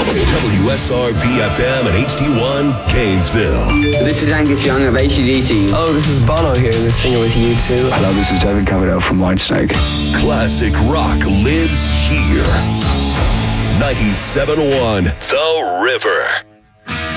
WSRV-FM and HD1 Gainesville. This is Angus Young of AC/DC. Oh, this is Bono here, the singer with U2. Hello, this is David Coverdale from Whitesnake. Classic rock lives here. 97.1 The River.